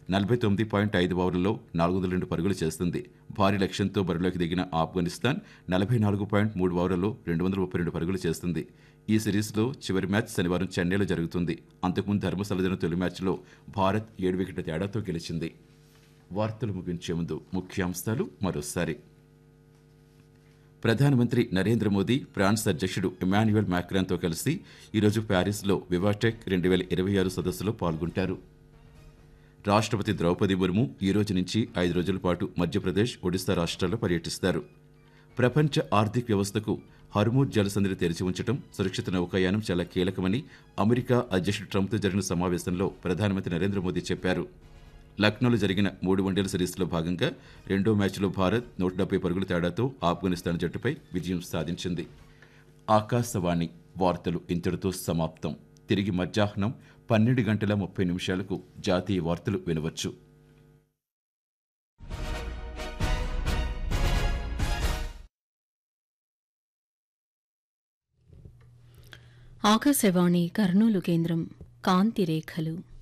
49.5 ఓవర్లలో 402 పరుగులు చేస్తుంది. భారీ లక్ష్యంతో బరిలోకి దిగిన ఆఫ్ఘనిస్తాన్ 44.3 ఓవర్లలో 232 పరుగులు చేస్తుంది. ఈ సిరీస్లో చివరి మ్యాచ్ శనివారం చెన్నైలో జరుగుతుంది. అంతకుముందు ధర్మశాల జరిగిన తొలి మ్యాచ్లో భారత్ 7 వికెట్ల తేడాతో గెలిచింది. వార్తలు ముగించే ముందు ముఖ్యాంశాలు మరోసారి. ప్రధానమంత్రి నరేంద్ర మోదీ ఫ్రాన్స్ అధ్యక్షుడు ఇమాన్యుయల్ మాక్రాన్తో కలిసి ఈరోజు ప్యారిస్లో వివాటెక్ 2026 సదస్సులో పాల్గొంటారు. రాష్ట్రపతి ద్రౌపది ముర్ము ఈ రోజు నుంచి 5 రోజుల పాటు మధ్యప్రదేశ్, ఒడిశా రాష్ట్రాల్లో పర్యటిస్తారు. ప్రపంచ ఆర్థిక వ్యవస్థకు హర్మూజ్ జలసంధిని తెరిచి ఉంచడం, సురక్షిత నౌకాయానం చాలా కీలకమని అమెరికా అధ్యక్షుడు ట్రంప్తో జరిగిన సమావేశంలో ప్రధానమంత్రి నరేంద్ర మోదీ చెప్పారు. లక్నోలో జరిగిన 3 వన్డేల సిరీస్లో భాగంగా రెండో మ్యాచ్లో భారత్ 170 పరుగుల తేడాతో ఆఫ్ఘనిస్తాన్ జట్టుపై విజయం సాధించింది. ఆకాశవాణి వార్తలు ఇంతటితో సమాప్తం. తిరిగి మధ్యాహ్నం 12:30 జాతీయ వార్తలు వినవచ్చు. ఆకాశవాణి కర్నూలు కేంద్రం. కాంతి రేఖలు.